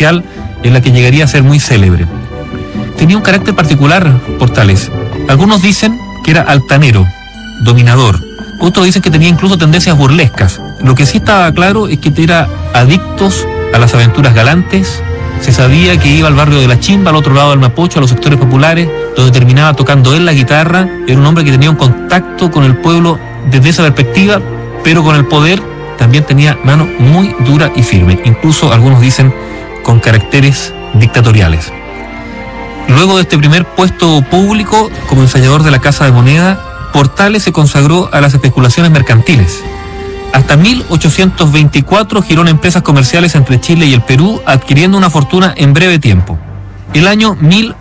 social en la que llegaría a ser muy célebre. Tenía un carácter particular, Portales. Algunos dicen que era altanero, dominador. Otros dicen que tenía incluso tendencias burlescas. Lo que sí estaba claro es que era adictos a las aventuras galantes. Se sabía que iba al barrio de La Chimba, al otro lado del Mapocho, a los sectores populares, donde terminaba tocando él la guitarra. Era un hombre que tenía un contacto con el pueblo desde esa perspectiva, pero con el poder también tenía mano muy dura y firme. Incluso algunos dicen con caracteres dictatoriales. Luego de este primer puesto público como ensayador de la Casa de Moneda, Portales se consagró a las especulaciones mercantiles. Hasta 1824 giró en empresas comerciales entre Chile y el Perú, adquiriendo una fortuna en breve tiempo. El año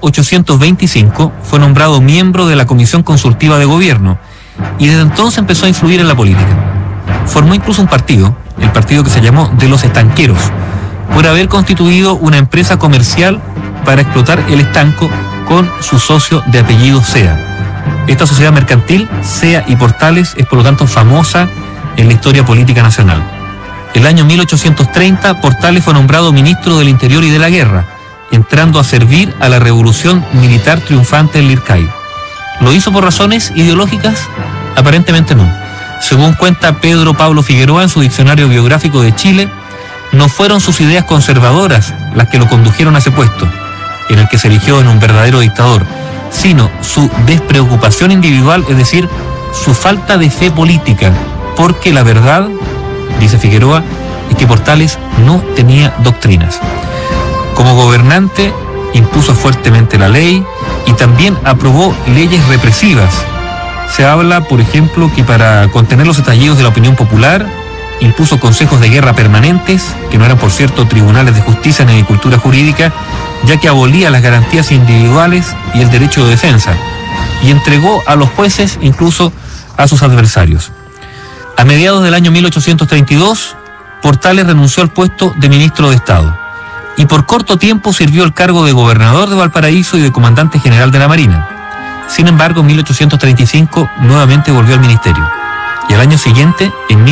1825 fue nombrado miembro de la Comisión Consultiva de Gobierno y desde entonces empezó a influir en la política. Formó incluso un partido, el partido que se llamó de los estanqueros, por haber constituido una empresa comercial para explotar el estanco con su socio de apellido Sea. Esta sociedad mercantil, Sea y Portales, es por lo tanto famosa en la historia política nacional. El año 1830, Portales fue nombrado ministro del Interior y de la Guerra, entrando a servir a la revolución militar triunfante en Lircay. ¿Lo hizo por razones ideológicas? Aparentemente no. Según cuenta Pedro Pablo Figueroa en su diccionario biográfico de Chile, no fueron sus ideas conservadoras las que lo condujeron a ese puesto, en el que se erigió en un verdadero dictador, sino su despreocupación individual, es decir, su falta de fe política, porque la verdad, dice Figueroa, es que Portales no tenía doctrinas. Como gobernante, impuso fuertemente la ley y también aprobó leyes represivas. Se habla, por ejemplo, que para contener los estallidos de la opinión popular, impuso consejos de guerra permanentes, que no eran, por cierto, tribunales de justicia ni de cultura jurídica, ya que abolía las garantías individuales y el derecho de defensa, y entregó a los jueces incluso a sus adversarios. A mediados del año 1832, Portales renunció al puesto de ministro de Estado, y por corto tiempo sirvió el cargo de gobernador de Valparaíso y de comandante general de la Marina. Sin embargo, en 1835 nuevamente volvió al ministerio. Y al año siguiente, en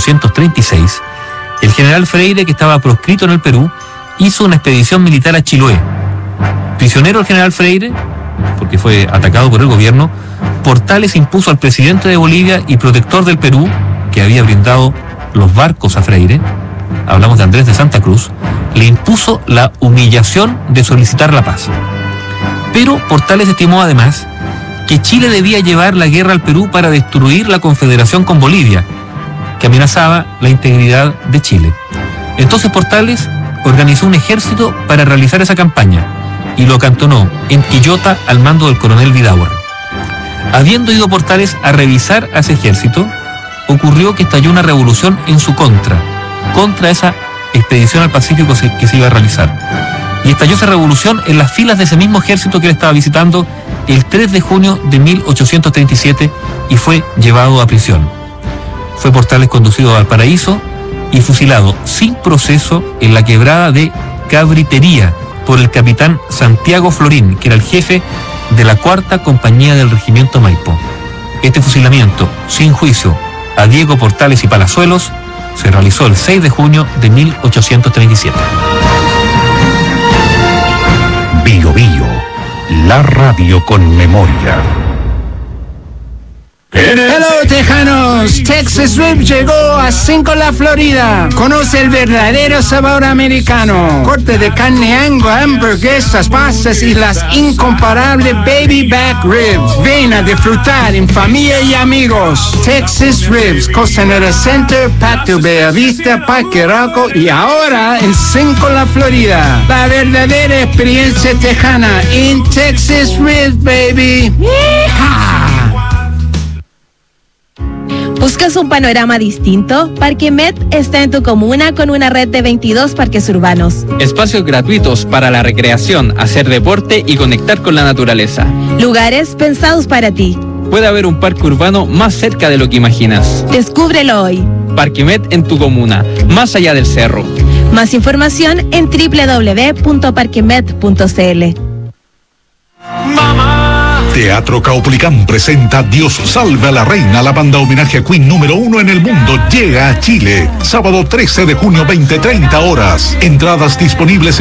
1836, el general Freire, que estaba proscrito en el Perú, hizo una expedición militar a Chiloé. Prisionero el general Freire, porque fue atacado por el gobierno, Portales impuso al presidente de Bolivia y protector del Perú, que había brindado los barcos a Freire, hablamos de Andrés de Santa Cruz, le impuso la humillación de solicitar la paz. Pero Portales estimó además que Chile debía llevar la guerra al Perú para destruir la confederación con Bolivia, que amenazaba la integridad de Chile. Entonces Portales organizó un ejército para realizar esa campaña y lo acantonó en Quillota al mando del coronel Vidaurre. Habiendo ido Portales a revisar a ese ejército, ocurrió que estalló una revolución en su contra esa expedición al Pacífico que se iba a realizar. Y estalló esa revolución en las filas de ese mismo ejército que él estaba visitando el 3 de junio de 1837 y fue llevado a prisión. Fue Portales conducido a Valparaíso y fusilado sin proceso en la quebrada de Cabritería por el capitán Santiago Florín, que era el jefe de la 4ª Compañía del Regimiento Maipo. Este fusilamiento, sin juicio, a Diego Portales y Palazuelos, se realizó el 6 de junio de 1837. Bio Bio, la radio con memoria. Hello, tejanos. Texas Rib llegó a Cinco La Florida. Conoce el verdadero sabor americano. Corte de carne Angus, hamburguesas, pastas y las incomparables baby back ribs. Ven a disfrutar en familia y amigos. Texas Ribs, Costanera Center, Patio Bellavista, Parque Arauco y ahora en Cinco La Florida. La verdadera experiencia tejana en Texas Ribs, baby. ¡Yeehaw! ¿Buscas un panorama distinto? Parque Met está en tu comuna con una red de 22 parques urbanos. Espacios gratuitos para la recreación, hacer deporte y conectar con la naturaleza. Lugares pensados para ti. Puede haber un parque urbano más cerca de lo que imaginas. Descúbrelo hoy. Parque Met en tu comuna, más allá del cerro. Más información en www.parquemet.cl. Teatro Caupolicán presenta Dios salve a la reina. La banda homenaje a Queen número 1 en el mundo llega a Chile. Sábado 13 de junio, 20:30 horas. Entradas disponibles